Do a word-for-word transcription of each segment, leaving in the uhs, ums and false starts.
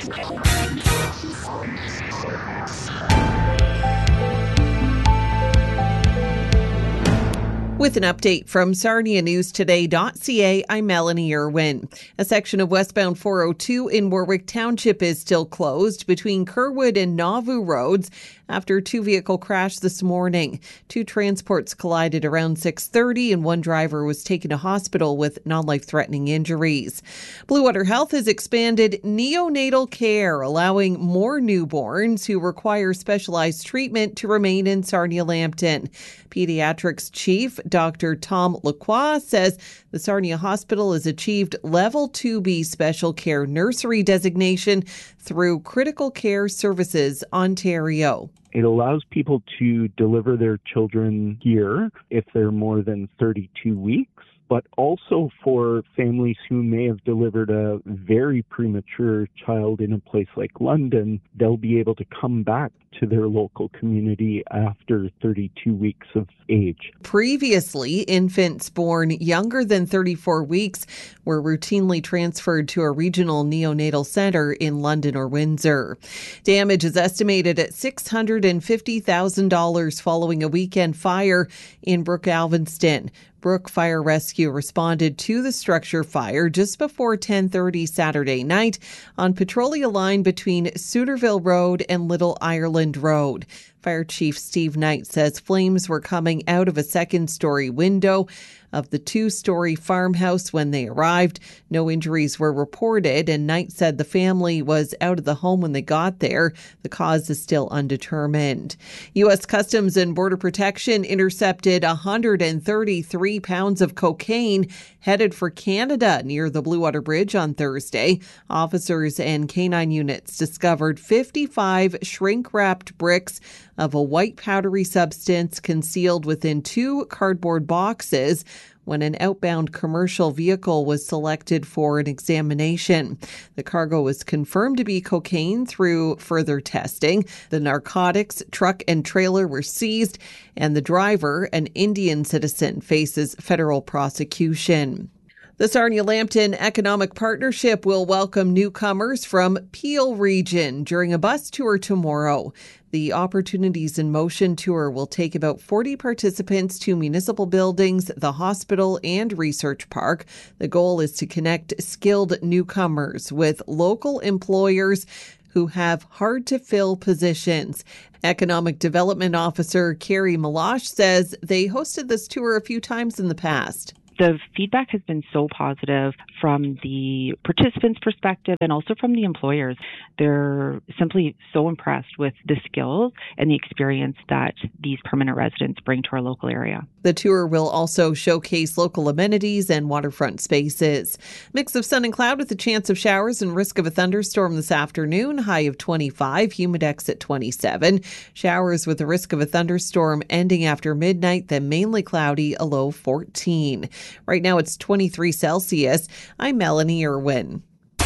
With an update from Sarnia News Today dot C A, I'm Melanie Irwin. A section of westbound four oh two in Warwick Township is still closed between Kerwood and Nauvoo roads after a two-vehicle crash this morning. Two transports collided around six thirty and one driver was taken to hospital with non-life-threatening injuries. Blue Water Health has expanded neonatal care, allowing more newborns who require specialized treatment to remain in Sarnia-Lambton. Pediatrics Chief Doctor Tom Lacroix says the Sarnia Hospital has achieved Level two B Special Care Nursery designation through Critical Care Services Ontario. It allows people to deliver their children here if they're more than thirty-two weeks, but also for families who may have delivered a very premature child in a place like London, they'll be able to come back to their local community after thirty-two weeks of age. Previously, infants born younger than thirty-four weeks were routinely transferred to a regional neonatal centre in London or Windsor. Damage is estimated at six hundred fifty thousand dollars following a weekend fire in Brook Alvinston. Brook Fire Rescue responded to the structure fire just before ten thirty Saturday night on Petrolia Line between Suterville Road and Little Ireland Road. Fire Chief Steve Knight says flames were coming out of a second-story window of the two-story farmhouse when they arrived. No injuries were reported, and Knight said the family was out of the home when they got there. The cause is still undetermined. U S Customs and Border Protection intercepted one hundred thirty-three pounds of cocaine headed for Canada near the Blue Water Bridge on Thursday. Officers and canine units discovered fifty-five shrink-wrapped bricks of a white powdery substance concealed within two cardboard boxes when an outbound commercial vehicle was selected for an examination. The cargo was confirmed to be cocaine through further testing. The narcotics truck and trailer were seized, and the driver, an Indian citizen, faces federal prosecution. The Sarnia-Lambton Economic Partnership will welcome newcomers from Peel Region during a bus tour tomorrow. The Opportunities in Motion tour will take about forty participants to municipal buildings, the hospital, and research park. The goal is to connect skilled newcomers with local employers who have hard-to-fill positions. Economic Development Officer Carrie Malash says they hosted this tour a few times in the past. The feedback has been so positive from the participants' perspective and also from the employers. They're simply so impressed with the skills and the experience that these permanent residents bring to our local area. The tour will also showcase local amenities and waterfront spaces. Mix of sun and cloud with a chance of showers and risk of a thunderstorm this afternoon. High of twenty-five, humidex at twenty-seven. Showers with a risk of a thunderstorm ending after midnight, then mainly cloudy, a low fourteen. Right now it's twenty-three Celsius. I'm Melanie Irwin.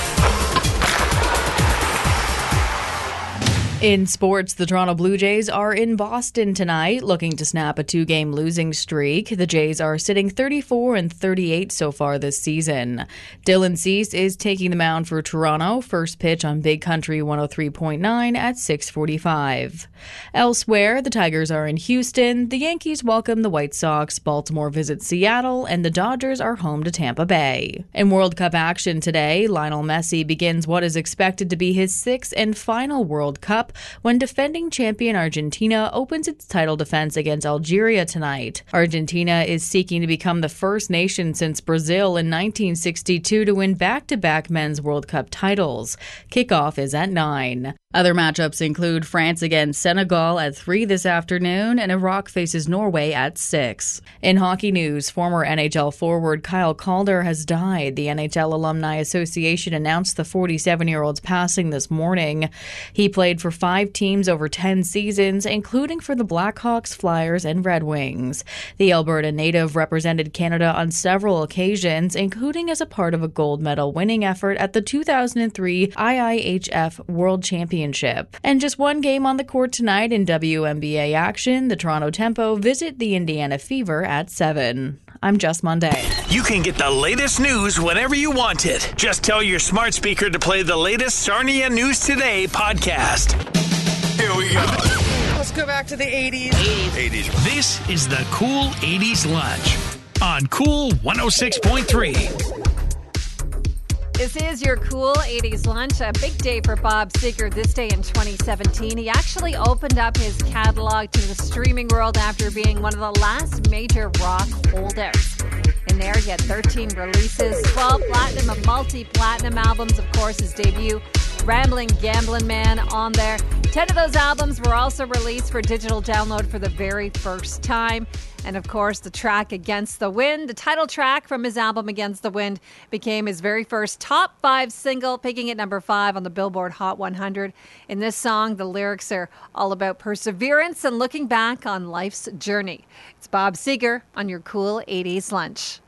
In sports, the Toronto Blue Jays are in Boston tonight, looking to snap a two-game losing streak. The Jays are sitting thirty-four and thirty-eight so far this season. Dylan Cease is taking the mound for Toronto. First pitch on Big Country one oh three point nine at six forty-five. Elsewhere, the Tigers are in Houston. The Yankees welcome the White Sox. Baltimore visits Seattle, and the Dodgers are home to Tampa Bay. In World Cup action today, Lionel Messi begins what is expected to be his sixth and final World Cup when defending champion Argentina opens its title defense against Algeria tonight. Argentina is seeking to become the first nation since Brazil in nineteen sixty-two to win back-to-back men's World Cup titles. Kickoff is at nine. Other matchups include France against Senegal at three this afternoon, and Iraq faces Norway at six. In hockey news, former N H L forward Kyle Calder has died. The N H L Alumni Association announced the forty-seven-year-old's passing this morning. He played for five teams over ten seasons, including for the Blackhawks, Flyers, and Red Wings. The Alberta native represented Canada on several occasions, including as a part of a gold medal winning effort at the two thousand three I I H F World Championship. And just one game on the court tonight in W N B A action. The Toronto Tempo visit the Indiana Fever at seven. I'm Jess Monday. You can get the latest news whenever you want it. Just tell your smart speaker to play the latest Sarnia News Today podcast. Here we go. Let's go back to the eighties. eighties. This is the Cool eighties Lunch on Cool one oh six point three. This is your Cool eighties Lunch, a big day for Bob Seger this day in twenty seventeen. He actually opened up his catalog to the streaming world after being one of the last major rock holdouts. In there, he had thirteen releases, twelve platinum and multi-platinum albums, of course, his debut, Ramblin' Gamblin' Man, on there. ten of those albums were also released for digital download for the very first time. And of course, the track Against the Wind, the title track from his album Against the Wind, became his very first top five single, peaking at number five on the Billboard Hot one hundred. In this song, the lyrics are all about perseverance and looking back on life's journey. It's Bob Seger on your Cool eighties Lunch.